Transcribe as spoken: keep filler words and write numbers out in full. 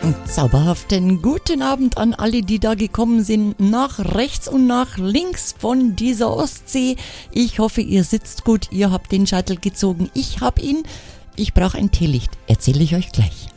Zauberhaften guten Abend an alle, die da gekommen sind, nach rechts und nach links von dieser Ostsee. Ich hoffe, ihr sitzt gut, ihr habt den Scheitel gezogen, ich hab ihn. Ich brauche ein Teelicht, erzähle ich euch gleich.